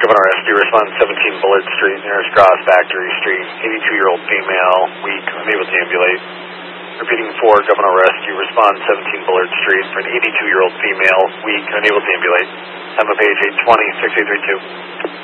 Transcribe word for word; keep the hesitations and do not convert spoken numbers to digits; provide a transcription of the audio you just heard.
Governor Rescue, respond seventeen Bullard Street, nearest Gross Factory Street, eighty-two-year-old female, weak, unable to ambulate. Repeating for Governor Rescue, respond seventeen Bullard Street for an eighty-two-year-old female, weak, unable to ambulate. Time of page eight twenty, six eight three two.